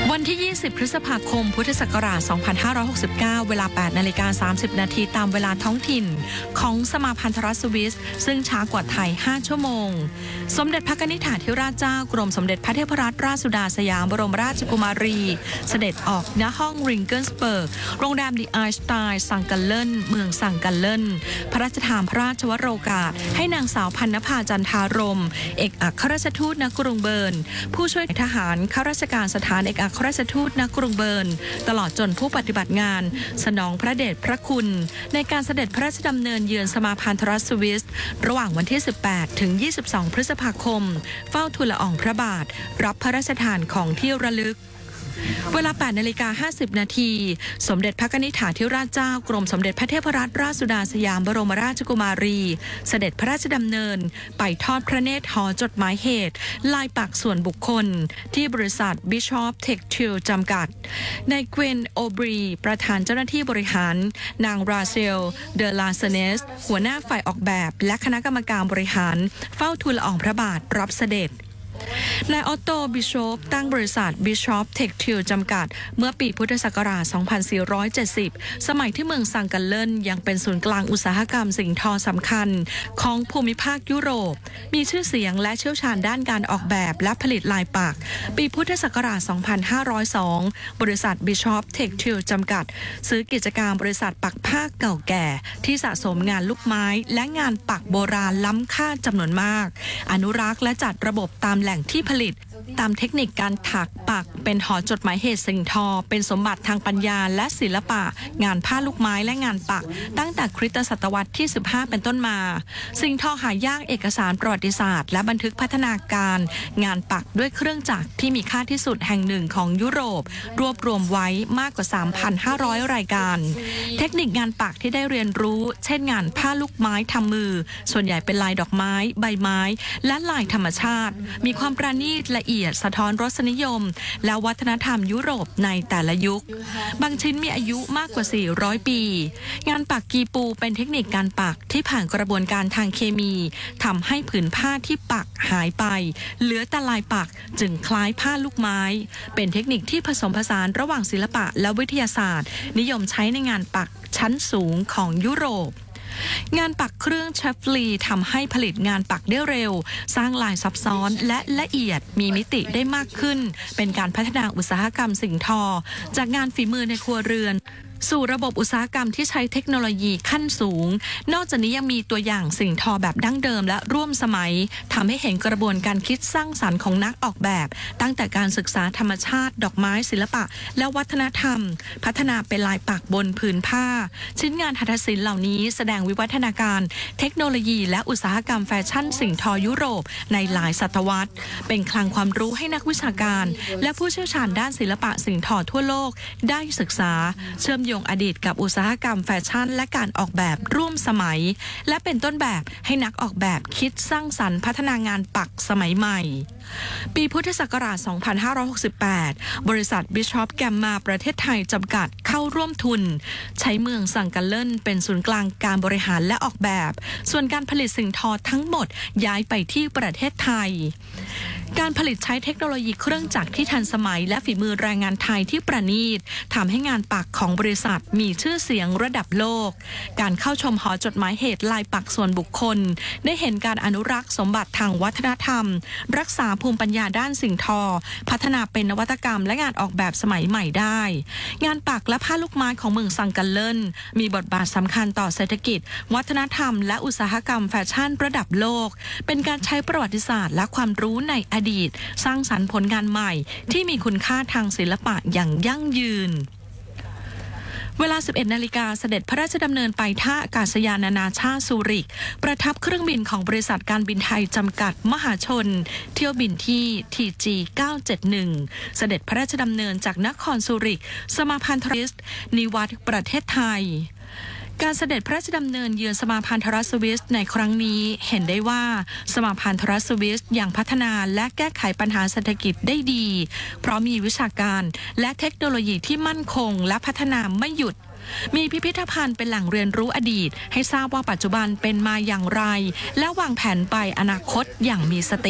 วันที่ 20 พฤษภาคม พุทธศักราช 2569 เวลา 8:30 นาทีตามเวลาท้องถิ่นของสมาพันธรัฐสวิสซึ่งช้ากว่าไทย 5 ชั่วโมง สมเด็จพระนิธิถาธิราชเจ้ากรมสมเด็จพระเทพรัตนราชสุดาสยามบรมราชกุมารีเสด็จออกณห้องริงเกิลสเบิร์กโรงแรมดีไอสไตน์ซังกัลเลนเมืองซังกัลเลนพระราชทานพระราชวโรกาสให้นางสาวพันนภาจันทารมเอกอัครราชทูตณกรุงเบิร์นผู้ช่วยทหารข้าราชการสถานเอกอัครราชทูตณกรุงเบิร์นตลอดจนผู้ปฏิบัติงานสนองพระเดชพระคุณในการเสด็จพระราชดำเนินเยือนสมาพันธรัฐสวิสระหว่างวันที่ 18 ถึง 22 พฤษภาคมเฝ้าทูลละอองพระบาทรับพระราชทานของที่ระลึกเวลา 8:50 นาทีสมเด็จพระนิธิถาธิราชเจ้ากรมสมเด็จพระเทพรัตนราชสุดาสยามบรมราชกุมารีเสด็จพระราชดำเนินไปทอดพระเนตรหอจดหมายเหตุลายปักส่วนบุคคลที่บริษัท Bishop Textile จำกัดนายเกวนโอบรีประธานเจ้าหน้าที่บริหารนางราเซลเดลาเซเนสหัวหน้าฝ่ายออกแบบและคณะกรรมการบริหารเฝ้าทูลละอองพระบาทรับเสด็จนายออตโตบิชอปตั้งบริษัท Bishop Textile จำกัดเมื่อปีพุทธศักราช 2470 สมัยที่เมืองซังกัลเลนยังเป็นศูนย์กลางอุตสาหกรรมสิ่งทอสำคัญของภูมิภาคยุโรปมีชื่อเสียงและเชี่ยวชาญด้านการออกแบบและผลิตลายปักปีพุทธศักราช 2502 บริษัท Bishop Textile จำกัดซื้อกิจการบริษัทปักผ้าเก่าแก่ที่สะสมงานลูกไม้และงานปักโบราณล้ำค่าจำนวนมากอนุรักษ์และจัดระบบตามแหล่งที่ผลิตตามเทคนิคการถักปักเป็นหอจดหมายเหตุสิ่งทอเป็นสมบัติทางปัญญาและศิลปะงานผ้าลูกไม้และงานปักตั้งแต่คริสตศตวรรษที่ 15 เป็นต้นมาสิ่งทอหายากเอกสารประวัติศาสตร์และบันทึกพัฒนาการงานปักด้วยเครื่องจักรที่มีค่าที่สุดแห่งหนึ่งของยุโรปรวบรวมไว้มากกว่า 3,500 รายการเทคนิคงานปักที่ได้เรียนรู้เช่นงานผ้าลูกไม้ทำมือส่วนใหญ่เป็นลายดอกไม้ใบไม้และลายธรรมชาติมีความประณีตละเอียดสะท้อนรสนิยมและวัฒนธรรมยุโรปในแต่ละยุคบางชิ้นมีอายุมากกว่า 400 ปีงานปักกีปูเป็นเทคนิคการปักที่ผ่านกระบวนการทางเคมีทำให้ผืนผ้าที่ปักหายไปเหลือแต่ลายปักจึงคล้ายผ้าลูกไม้เป็นเทคนิคที่ผสมผสานระหว่างศิลปะและวิทยาศาสตร์นิยมใช้ในงานปักชั้นสูงของยุโรปงานปักเครื่องเชฟลีทำให้ผลิตงานปักได้เร็วสร้างลายซับซ้อนและละเอียดมีมิติได้มากขึ้นเป็นการพัฒนาอุตสาหกรรมสิ่งทอจากงานฝีมือในครัวเรือนสู่ระบบอุตสาหกรรมที่ใช้เทคโนโลยีขั้นสูงนอกจากนี้ยังมีตัวอย่างสิ่งทอแบบดั้งเดิมและร่วมสมัยทำให้เห็นกระบวนการคิดสร้างสรรค์ของนักออกแบบตั้งแต่การศึกษาธรรมชาติดอกไม้ศิลปะและวัฒนธรรมพัฒนาเป็นลายปักบนผืนผ้าชิ้นงานหัตถศิลป์เหล่านี้แสดงวิวัฒนาการเทคโนโลยีและอุตสาหกรรมแฟชั่นสิ่งทอยุโรปในหลายศตวรรษเป็นคลังความรู้ให้นักวิชาการและผู้เชี่ยวชาญด้านศิลปะสิ่งทอทั่วโลกได้ศึกษาเชื่อมโยงอดีตกับอุตสาหกรรมแฟชั่นและการออกแบบร่วมสมัยและเป็นต้นแบบให้นักออกแบบคิดสร้างสรรค์พัฒนางานปักสมัยใหม่ปีพุทธศักราช 2568 บริษัท Bishop Gamma ประเทศไทยจำกัดเข้าร่วมทุนใช้เมืองซังกัลเลนเป็นศูนย์กลางการบริหารและออกแบบส่วนการผลิตสิ่งทอทั้งหมดย้ายไปที่ประเทศไทยการผลิตใช้เทคโนโลยีเครื่องจักรที่ทันสมัยและฝีมือแรงงานไทยที่ประณีตทำให้งานปักของบริษัทมีชื่อเสียงระดับโลกการเข้าชมหอจดหมายเหตุลายปักส่วนบุคคลได้เห็นการอนุรักษ์สมบัติทางวัฒนธรรมรักษาภูมิปัญญาด้านสิ่งทอพัฒนาเป็นนวัตกรรมและงานออกแบบสมัยใหม่ได้งานปักและผ้าลูกไม้ของเมืองซังกัลเลนมีบทบาทสำคัญต่อเศรษฐกิจวัฒนธรรมและอุตสาหกรรมแฟชั่นระดับโลกเป็นการใช้ประวัติศาสตร์และความรู้ในอดีตสร้างสรรค์ผลงานใหม่ที่มีคุณค่าทางศิลปะอย่างยั่งยืนเวลา 11 นาฬิกาเสด็จพระราชดำเนินไปท่าอากาศยานนานาชาติซูริกประทับเครื่องบินของบริษัทการบินไทยจำกัดมหาชนเที่ยวบินที่ TG 971เสด็จพระราชดำเนินจากนครซูริกสมาพันธรัฐนิวัตประเทศไทยการเสด็จพระราชดำเนินเยือนสมาพันธรัฐสวิสในครั้งนี้เห็นได้ว่าสมาพันธรัฐสวิสยังพัฒนาและแก้ไขปัญหาเศรษฐกิจได้ดีเพราะมีวิชาการและเทคโนโลยีที่มั่นคงและพัฒนาไม่หยุด มีพิพิธภัณฑ์เป็นแหล่งเรียนรู้อดีตให้ทราบว่าปัจจุบันเป็นมาอย่างไรและวางแผนไปอนาคตอย่างมีสติ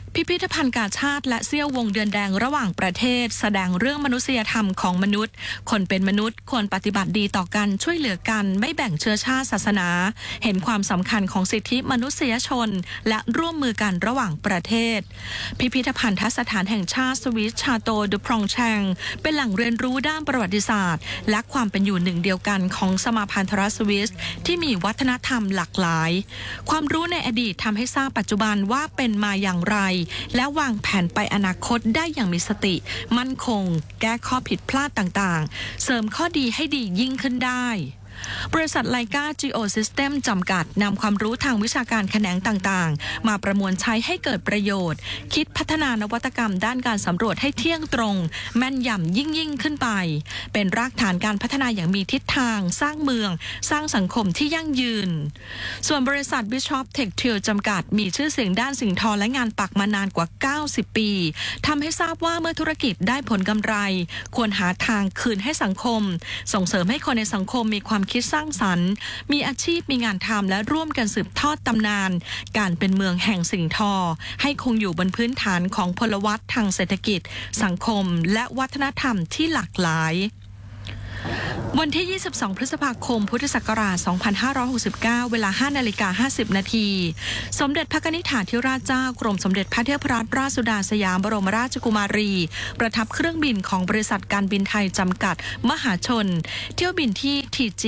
พิพิธภัณฑ์กาชาดและเสี้ยววงเดือนแดงระหว่างประเทศแสดงเรื่องมนุษยธรรมของมนุษย์คนเป็นมนุษย์ควรปฏิบัติดีต่อกันช่วยเหลือกันไม่แบ่งเชื้อชาติศาสนาเห็นความสำคัญของสิทธิมนุษยชนและร่วมมือกันระหว่างประเทศพิพิธภัณฑสถานแห่งชาติสวิสชาโตดูพรองแชงเป็นแหล่งเรียนรู้ด้านประวัติศาสตร์และความเป็นอยู่หนึ่งเดียวกันของสมาพันธรัฐสวิสที่มีวัฒนธรรมหลากหลายความรู้ในอดีตทำให้ทราบปัจจุบันว่าเป็นมาอย่างไรและวางแผนไปอนาคตได้อย่างมีสติมั่นคงแก้ข้อผิดพลาดต่างๆเสริมข้อดีให้ดียิ่งขึ้นได้บริษัทไลกา Geosystem จำกัดนำความรู้ทางวิชาการแขนงต่างๆมาประมวลใช้ให้เกิดประโยชน์คิดพัฒนานวัตกรรมด้านการสำรวจให้เที่ยงตรงแม่นยำยิ่งขึ้นไปเป็นรากฐานการพัฒนาอย่างมีทิศทางสร้างเมืองสร้างสังคมที่ยั่งยืนส่วนบริษัท Bishop Textile จำกัดมีชื่อเสียงด้านสิ่งทอและงานปักมานานกว่า90ปีทำให้ทราบว่าเมื่อธุรกิจได้ผลกำไรควรหาทางคืนให้สังคมส่งเสริมให้คนในสังคมมีความคิดสร้างสรรค์มีอาชีพมีงานทำและร่วมกันสืบทอดตำนานการเป็นเมืองแห่งสิ่งทอให้คงอยู่บนพื้นฐานของพลวัตทางเศรษฐกิจสังคมและวัฒนธรรมที่หลากหลายวันที่ 22 พฤษภาคม พุทธศักราช 2569 เวลา 5:50 นาทีสมเด็จพระนิธิถาธิราชเจ้ากรมสมเด็จพระเทพรัตนราชสุดาสยามบรมราชกุมารีประทับเครื่องบินของบริษัทการบินไทยจำกัดมหาชนเที่ยวบินที่ TG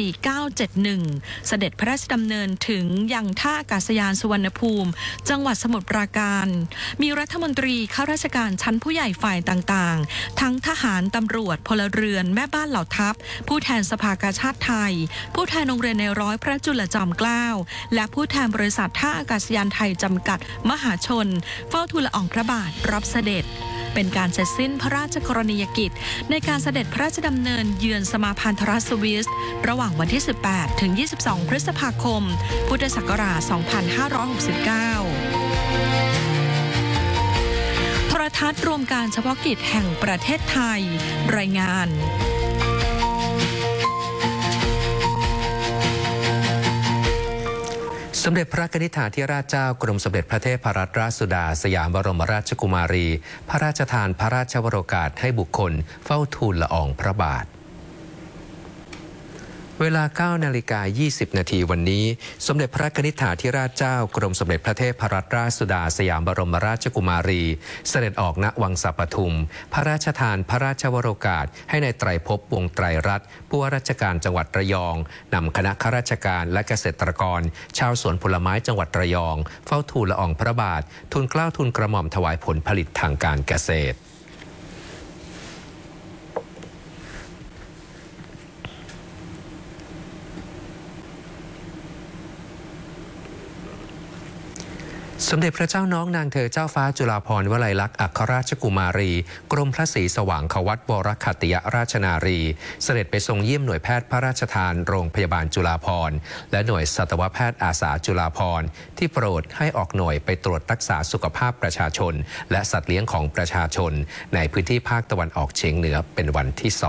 971 เสด็จพระราชดำเนินถึงยังท่าอากาศยานสุวรรณภูมิจังหวัดสมุทรปราการมีรัฐมนตรีข้าราชการชั้นผู้ใหญ่ฝ่ายต่างๆทั้งทหารตำรวจพลเรือนแม่บ้านเหล่าทัพผู้แทนสภากาชาดไทยผู้แทนโรงเรียนในร้อยพระจุลจอมเกล้าและผู้แทนบริษัทท่าอากาศยานไทยจำกัดมหาชนเฝ้าทูลละอองพระบาทรับเสด็จเป็นการเสร็จสิ้นพระราชกรณียกิจในการเสด็จพระราชดำเนินเยือนสมาพันธรัฐสวิสระหว่างวันที่ 18 ถึง 22 พฤษภาคม พุทธศักราช 2569 โทรทัศน์รวมการเฉพาะกิจแห่งประเทศไทยรายงานสมเด็จพระนิธิถาธิราชเจ้ากรมสมเด็จพระเทพรัตนราชสุดาสยามบรมราชกุมารีพระราชทานพระราชวโรกาสให้บุคคลเฝ้าทูลละอองพระบาทเวลา 9:20 นาทีวันนี้สมเด็จพระนิธิถาธิราชเจ้ากรมสมเด็จพระเทพรัตนราชสุดาสยามบรมราชกุมารีเสด็จออกณวังสะปทุมพระราชทานพระราชวโรกาสให้ในายไตรภพวงศ์ไตรรัตน์ผู้ว่าราชการจังหวัดระยองนำคณะข้าราชการและเกษตรกรชาวสวนผลไม้จังหวัดระยองเฝ้าทูลละอองพระบาททูลเกล้าทูลกระหม่อมถวายผลผลิตทางการเกษตรสมเด็จพระเจ้าน้องนางเธอเจ้าฟ้าจุฬาภรณ์วลัยลักษณ์อัครราชกุมารีกรมพระศรีสว่างควัตวรคัตติยราชนารีเสด็จไปทรงเยี่ยมหน่วยแพทย์พระราชทานโรงพยาบาลจุฬาภรณ์และหน่วยสัตวแพทย์อาสาจุฬาภรณ์ที่โปรดให้ออกหน่วยไปตรวจรักษาสุขภาพประชาชนและสัตว์เลี้ยงของประชาชนในพื้นที่ภาคตะวันออกเฉียงเหนือเป็นวันที่ 2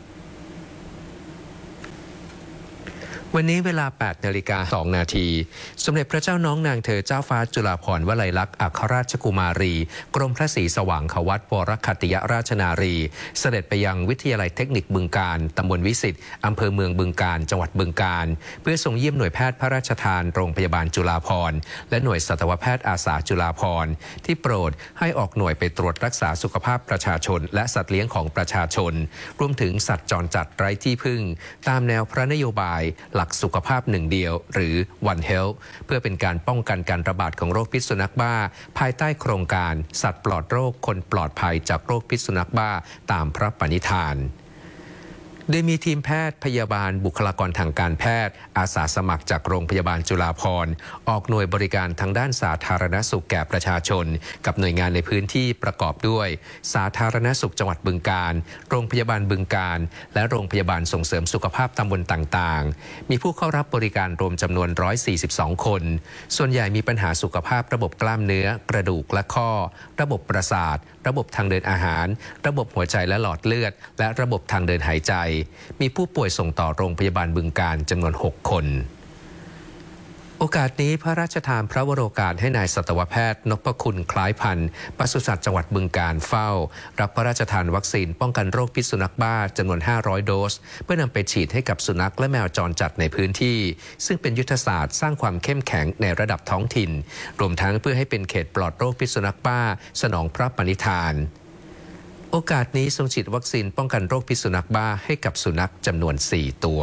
วันนี้เวลา 8:02 นาทีสมเด็จพระเจ้าน้องนางเธอเจ้าฟ้าจุฬาภรณ์วลัยลักษณ์อัครราชกุมารีกรมพระศรีสว่างควัตวรคัตติยราชนารีเสด็จไปยังวิทยาลัยเทคนิคบึงกาฬตำบลวิสิตอำเภอเมืองบึงกาฬจังหวัดบึงกาฬเพื่อทรงเยี่ยมหน่วยแพทย์พระราชทานโรงพยาบาลจุฬาภรณ์และหน่วยสัตวแพทย์อาสาจุฬาภรณ์ที่โปรดให้ออกหน่วยไปตรวจรักษาสุขภาพประชาชนและสัตว์เลี้ยงของประชาชนรวมถึงสัตว์จรจัดไร้ที่พึ่งตามแนวพระนโยบายหลักสุขภาพ1 เดียวหรือ One Health เพื่อเป็นการป้องกันการระบาดของโรคพิษสุนัขบ้าภายใต้โครงการสัตว์ปลอดโรคคนปลอดภัยจากโรคพิษสุนัขบ้าตามพระปณิธานโดยมีทีมแพทย์พยาบาลบุคลากรทางการแพทย์อาสาสมัครจากโรงพยาบาลจุฬาภรณ์ออกหน่วยบริการทางด้านสาธารณสุขแก่ประชาชนกับหน่วยงานในพื้นที่ประกอบด้วยสาธารณสุขจังหวัดบึงกาฬโรงพยาบาลบึงกาฬและโรงพยาบาลส่งเสริมสุขภาพตำบลต่างๆมีผู้เข้ารับบริการรวมจำนวน142คนส่วนใหญ่มีปัญหาสุขภาพระบบกล้ามเนื้อกระดูกและข้อระบบประสาทระบบทางเดินอาหารระบบหัวใจและหลอดเลือดและระบบทางเดินหายใจมีผู้ป่วยส่งต่อโรงพยาบาลบึงกาฬจำนวน6 คนโอกาสนี้พระราชทานพระวโรกาสให้นายสัตวแพทย์นพคุณคล้ายพันธ์ปศุสัตว์จังหวัดบึงกาฬเฝ้ารับพระราชทานวัคซีนป้องกันโรคพิษสุนัขบ้าจำนวน500โดสเพื่อนำไปฉีดให้กับสุนัขและแมวจรจัดในพื้นที่ซึ่งเป็นยุทธศาสตร์สร้างความเข้มแข็งในระดับท้องถิ่นรวมทั้งเพื่อให้เป็นเขตปลอดโรคพิษสุนัขบ้าสนองพระปณิธานโอกาสนี้ทรงฉีดวัคซีนป้องกันโรคพิษสุนัขบ้าให้กับสุนัขจำนวน4ตัว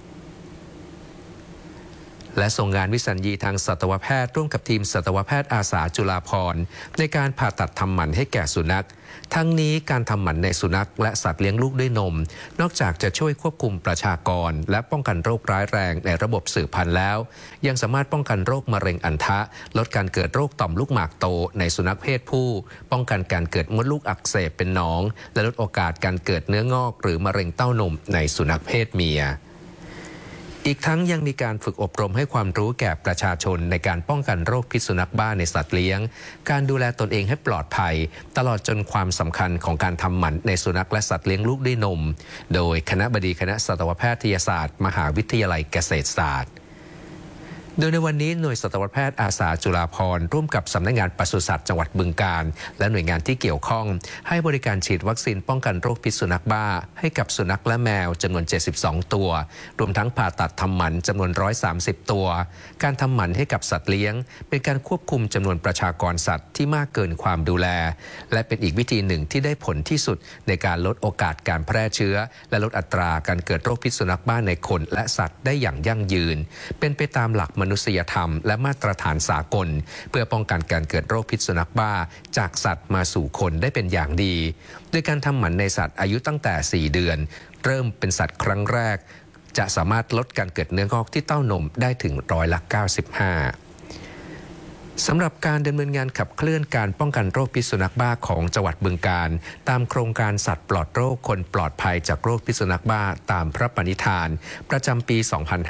และส่งงานวิสัญญีทางสัตวแพทย์ร่วมกับทีมสัตวแพทย์อาสาจุฬาภรณ์ในการผ่าตัดทำหมันให้แก่สุนัขทั้งนี้การทำหมันในสุนัขและสัตว์เลี้ยงลูกด้วยนมนอกจากจะช่วยควบคุมประชากรและป้องกันโรคร้ายแรงในระบบสืบพันธุ์แล้วยังสามารถป้องกันโรคมะเร็งอัณฑะลดการเกิดโรคต่อมลูกหมากโตในสุนัขเพศผู้ป้องกันการเกิดมดลูกอักเสบเป็นหนองและลดโอกาสการเกิดเนื้องอกหรือมะเร็งเต้านมในสุนัขเพศเมียอีกทั้งยังมีการฝึกอบรมให้ความรู้แก่ประชาชนในการป้องกันโรคพิษสุนัขบ้าในสัตว์เลี้ยงการดูแลตนเองให้ปลอดภัยตลอดจนความสำคัญของการทำหมันในสุนัขและสัตว์เลี้ยงลูกด้วยนมโดยคณบดีคณะสัตวแพทยศาสตร์มหาวิทยาลัยเกษตรศาสตร์โดยในวันนี้หน่วยสัตวแพทย์อาสาจุฬาภรณ์ร่วมกับสำนักงานปศุสัตว์จังหวัดบึงกาฬและหน่วยงานที่เกี่ยวข้องให้บริการฉีดวัคซีนป้องกันโรคพิษสุนัขบ้าให้กับสุนัขและแมวจำนวน72ตัวรวมทั้งผ่าตัดทำหมันจำนวน130ตัวการทำหมันให้กับสัตว์เลี้ยงเป็นการควบคุมจำนวนประชากรสัตว์ที่มากเกินความดูแลและเป็นอีกวิธีหนึ่งที่ได้ผลที่สุดในการลดโอกาสการแพร่เชื้อและลดอัตราการเกิดโรคพิษสุนัขบ้าในคนและสัตว์ได้อย่างยั่งยืนเป็นไปตามหลักมนุษยธรรมและมาตรฐานสากลเพื่อป้องกันการเกิดโรคพิษสุนัขบ้าจากสัตว์มาสู่คนได้เป็นอย่างดีโดยการทำหมันในสัตว์อายุตั้งแต่4เดือนเริ่มเป็นสัตว์ครั้งแรกจะสามารถลดการเกิดเนื้องอกที่เต้านมได้ถึง95%สำหรับการดำเนินงานขับเคลื่อนการป้องกันโรคพิษสุนัขบ้าของจังหวัดบึงกาฬตามโครงการสัตว์ปลอดโรคคนปลอดภัยจากโรคพิษสุนัขบ้าตามพระปณิธานประจำปี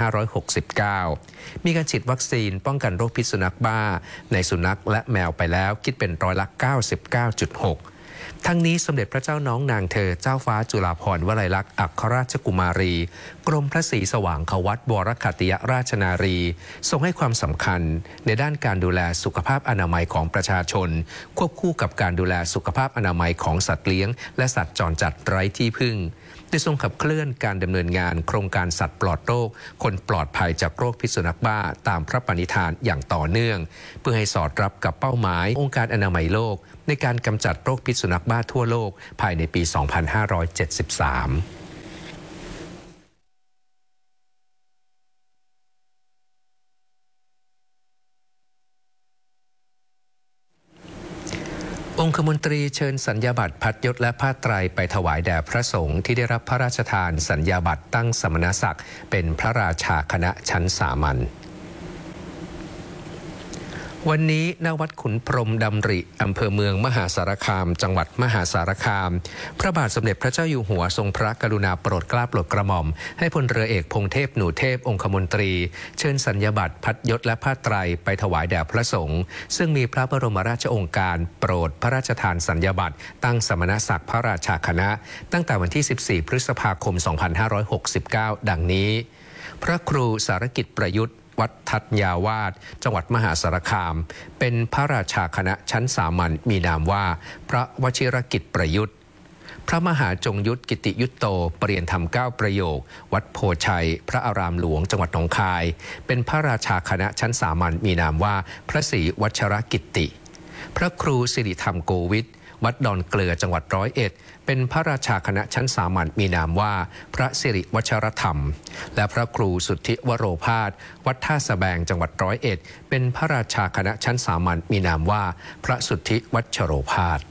2569 มีการฉีดวัคซีนป้องกันโรคพิษสุนัขบ้าในสุนัขและแมวไปแล้วคิดเป็น99.6%ทั้งนี้สมเด็จพระเจ้าน้องนางเธอเจ้าฟ้าจุฬาภรณ์วลัยลักษณ์อัครราชกุมารีกรมพระศรีสว่างควัตวรคัตติยราชนารีทรงให้ความสำคัญในด้านการดูแลสุขภาพอนามัยของประชาชนควบคู่กับการดูแลสุขภาพอนามัยของสัตว์เลี้ยงและสัตว์จรจัดไร้ที่พึ่งได้ทรงขับเคลื่อนการดำเนินงานโครงการสัตว์ปลอดโรคคนปลอดภัยจากโรคพิษสุนัขบ้าตามพระปณิธานอย่างต่อเนื่องเพื่อให้สอดรับกับเป้าหมายองค์การอนามัยโลกในการกำจัดโรคพิษสุนัขบ้าทั่วโลกภายในปี 2573องคมนตรีเชิญสัญญาบัตรพัดยศและผ้าไตรไปถวายแด่พระสงฆ์ที่ได้รับพระราชทานสัญญาบัตรตั้งสมณศักดิ์เป็นพระราชาคณะชั้นสามัญวันนี้ณวัดขุนพรหมดำริอำเภอเมืองมหาสารคามจังหวัดมหาสารคามพระบาทสมเด็จพระเจ้าอยู่หัวทรงพระกรุณาโปรดเกล้าโปรดกระหม่อมให้พลเรือเอกพงเทพหนูเทพองคมนตรีเชิญสัญญาบัตรพัดยศและผ้าไตรไปถวายแด่พระสงฆ์ซึ่งมีพระบรมราชโองการโปรดพระราชทานสัญญาบัตรตั้งสมณศักดิ์พระราชาคณะตั้งแต่วันที่14พฤษภาคม 2569 ดังนี้พระครูสารกิจประยุทธ์วัดทัตยาวาสจังหวัดมหาสารคามเป็นพระราชาคณะชั้นสามัญมีนามว่าพระวชิรกิจประยุทธ์พระมหาจงยุทธกิติยุตโตปรริยนธรรม9ประโยควัดโพชัยพระอารามหลวงจังหวัดหนองคายเป็นพระราชาคณะชั้นสามัญมีนามว่าพระศรีวัชรกิตติพระครูสิริธรรมโกวิทวัดดอนเกลือจังหวัด101เป็นพระราชาคณะชั้นสามัญมีนามว่าพระสิริวัชรธรรมและพระครูสุทธิวโรภาสวัดท่าสะแบงจังหวัด101เป็นพระราชาคณะชั้นสามัญมีนามว่าพระสุทธิวัชโรภาส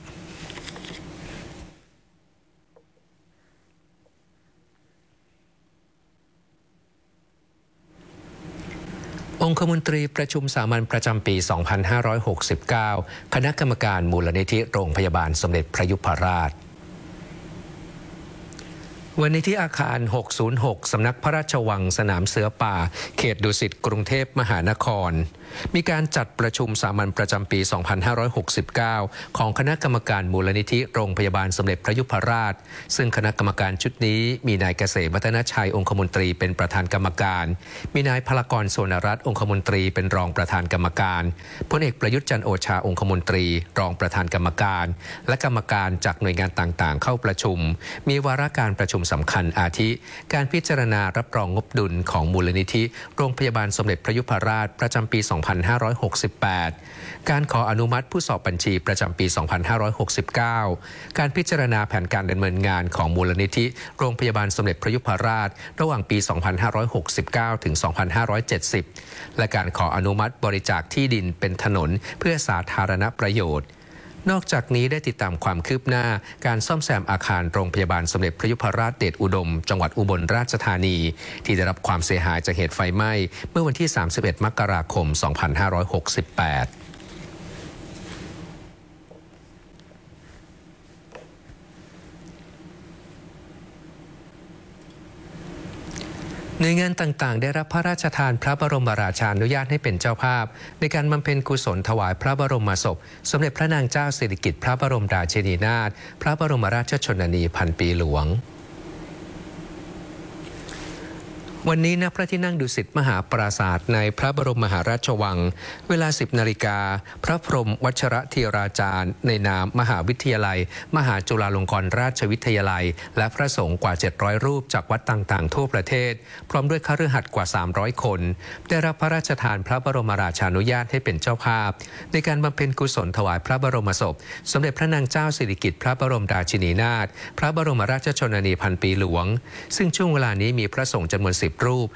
องคมนตรีประชุมสามัญประจำปี 2569 คณะกรรมการมูลนิธิโรงพยาบาลสมเด็จพระยุพราชวันนี้ที่อาคาร 606 สำนักพระราชวังสนามเสือป่า เขตดุสิตกรุงเทพมหานครมีการจัดประชุมสามัญประจำปี 2569 ของคณะกรรมการมูลนิธิโรงพยาบาลสมเด็จพระยุพราชซึ่งคณะกรรมการชุดนี้มีนายเกษมวัฒนชัยองคมนตรีเป็นประธานกรรมการมีนายพลากรโสนรัตน์องคมนตรีเป็นรองประธานกรรมการพลเอกประยุทธ์จันทร์โอชาองคมนตรีรองประธานกรรมการและกรรมการจากหน่วยงานต่างๆเข้าประชุมมีวาระการประชุมสำคัญอาทิการพิจารณารับรองงบดุลของมูลนิธิโรงพยาบาลสมเด็จพระยุพราชประจำปี 2568 การขออนุมัติผู้สอบบัญชีประจำปี 2569 การพิจารณาแผนการดำเนินงานของมูลนิธิโรงพยาบาลสมเด็จพระยุพราชระหว่างปี 2569 ถึง 2570 และการขออนุมัติบริจาคที่ดินเป็นถนนเพื่อสาธารณประโยชน์นอกจากนี้ได้ติดตามความคืบหน้าการซ่อมแซมอาคารโรงพยาบาลสมเด็จพระยุพราชเดชอุดมจังหวัดอุบลราชธานีที่ได้รับความเสียหายจากเหตุไฟไหม้เมื่อวันที่ 31 มกราคม 2568หน่วยงานต่างๆได้รับพระราชทานพระบรมราชานุญาตให้เป็นเจ้าภาพในการบำเพ็ญกุศลถวายพระบรมศพสมเด็จพระนางเจ้าสิริกิติ์พระบรมราชินีนาถพระบรมราชชนนีพันปีหลวงวันนี้ณพระที่นั่งดุสิตมหาปราสาทในพระบรมมหาราชวังเวลา 10 นาฬิกาพระพรหมวัชรธีราจารย์ในนามมหาวิทยาลัยมหาจุฬาลงกรณราชวิทยาลัยและพระสงฆ์กว่า700รูปจากวัดต่างๆทั่วประเทศพร้อมด้วยคฤหัสถ์กว่า300คนได้รับพระราชทานพระบรมราชานุญาตให้เป็นเจ้าภาพในการบำเพ็ญกุศลถวายพระบรมศพสมเด็จพระนางเจ้าสิริกิติ์พระบรมราชินีนาถพระบรมราชชนนีพันปีหลวงซึ่งช่วงเวลานี้มีพระสงฆ์จำนวน10 รูป